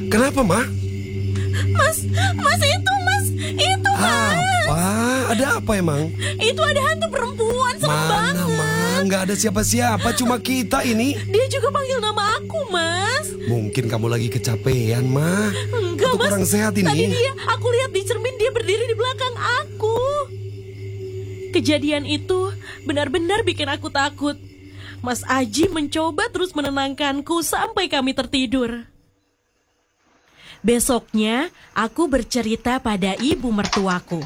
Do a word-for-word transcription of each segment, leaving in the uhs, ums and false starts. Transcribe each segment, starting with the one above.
Kenapa, Ma? Mas, mas itu mas, itu mas. Apa? Ada apa emang? Itu ada hantu perempuan, serem Mana, banget. Ma? Nggak ada siapa-siapa, cuma kita ini. Dia juga panggil nama aku, mas. Mungkin kamu lagi kecapean, Ma. Enggak, Atau mas. kurang sehat ini. Tadi dia, aku lihat di cermin dia berdiri di belakang aku. Kejadian itu benar-benar bikin aku takut. Mas Aji mencoba terus menenangkanku sampai kami tertidur. Besoknya, aku bercerita pada ibu mertuaku.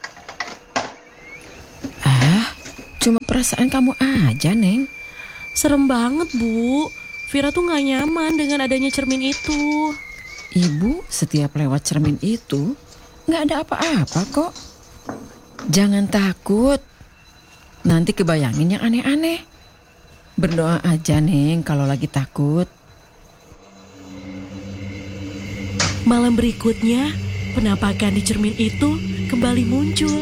Ah, cuma perasaan kamu aja, Neng. Serem banget, Bu. Vira tuh gak nyaman dengan adanya cermin itu. Ibu setiap lewat cermin itu gak ada apa-apa kok. Jangan takut. Nanti kebayangin yang aneh-aneh. Berdoa aja, Neng, kalau lagi takut. Malam berikutnya, penampakan di cermin itu kembali muncul.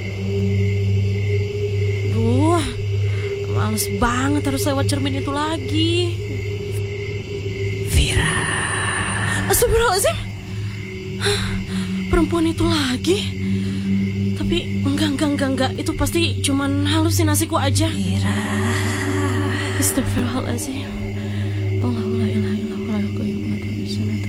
Duh, males banget harus lewat cermin itu lagi. Vira. Astagfirullahaladzim. Perempuan itu lagi. Tapi enggak, enggak, enggak, enggak. Itu pasti cuman halusinasiku aja. Vira. Astagfirullahaladzim. Allahu la ilaha illallah wa la ilaha illallah.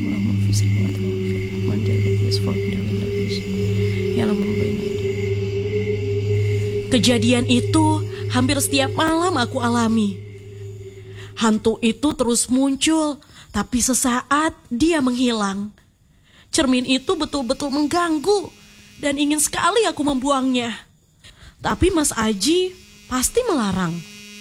Kejadian itu hampir setiap malam aku alami. Hantu itu terus muncul, tapi sesaat dia menghilang. Cermin itu betul-betul mengganggu dan ingin sekali aku membuangnya. Tapi Mas Aji pasti melarang.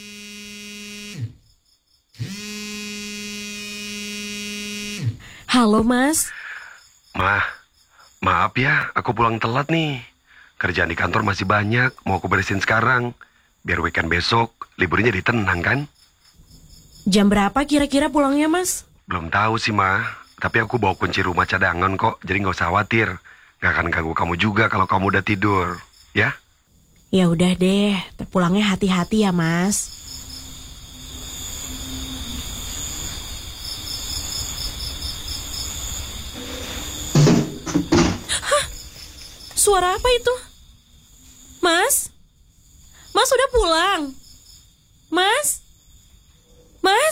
Halo, Mas. Ma, maaf ya, aku pulang telat nih. Kerjaan di kantor masih banyak, mau aku beresin sekarang. Biar weekend besok, liburnya jadi tenang kan? Jam berapa kira-kira pulangnya, Mas? Belum tahu sih, Ma. Tapi aku bawa kunci rumah cadangan kok, jadi nggak usah khawatir. Nggak akan ganggu kamu juga kalau kamu udah tidur, ya? Ya udah deh, pulangnya hati-hati ya, Mas. Hah? Suara apa itu? Mas? Mas udah pulang? Mas? Mas?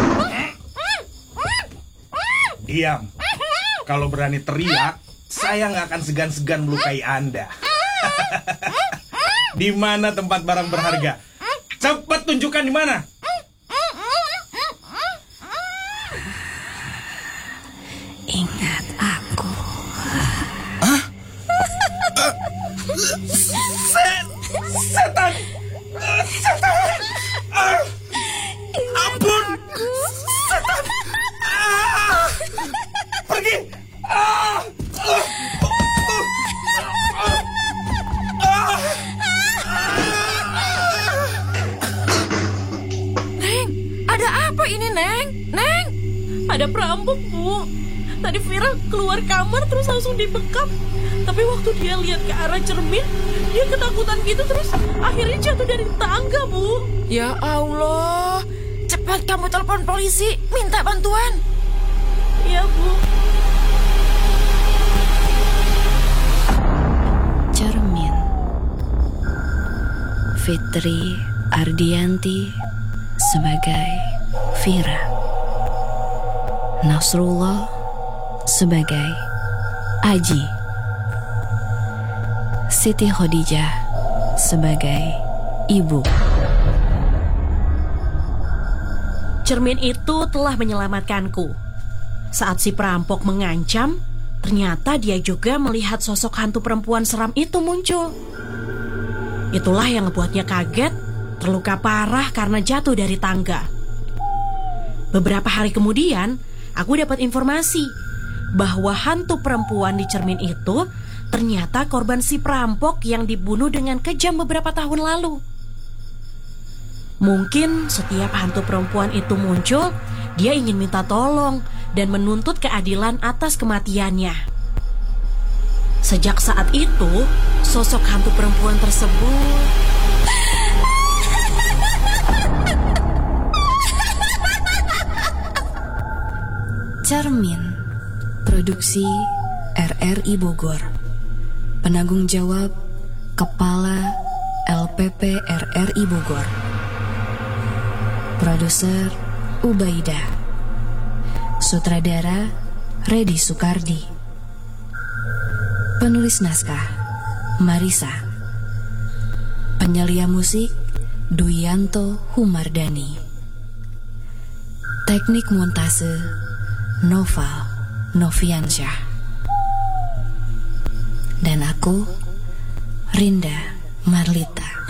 Diam. Kalau berani teriak, saya nggak akan segan-segan melukai Anda. Di mana tempat barang berharga? Cepat tunjukkan di mana. Ingat aku. Set, setan, setan. Ah, ampun, setan. Ah, pergi. Ah, ah, ah, ah. Neng, ada apa ini, Neng? Neng? Ada perampok, Bu. Tadi Vira keluar kamar terus langsung dibekap. Tapi waktu dia lihat ke arah cermin, dia ketakutan gitu terus akhirnya jatuh dari tangga, Bu. Ya Allah, cepat kamu telepon polisi, minta bantuan. Iya, Bu. Cermin. Fitri Ardianti sebagai Vira. Nasrullah sebagai Aji. Siti Khadijah sebagai Ibu. Cermin itu telah menyelamatkanku. Saat si perampok mengancam, ternyata dia juga melihat sosok hantu perempuan seram itu muncul. Itulah yang membuatnya kaget, terluka parah karena jatuh dari tangga. Beberapa hari kemudian, aku dapat informasi bahwa hantu perempuan di cermin itu ternyata korban si perampok yang dibunuh dengan kejam beberapa tahun lalu. Mungkin setiap hantu perempuan itu muncul, dia ingin minta tolong dan menuntut keadilan atas kematiannya. Sejak saat itu, sosok hantu perempuan tersebut Cermin Produksi R R I Bogor. Penanggung jawab Kepala L P P R R I Bogor. Produser Ubaidah. Sutradara Redi Sukardi. Penulis naskah Marisa. Penyelia musik Duyanto Humardani. Teknik montase Noval Noviansyah. Dan aku Rinda Marlita.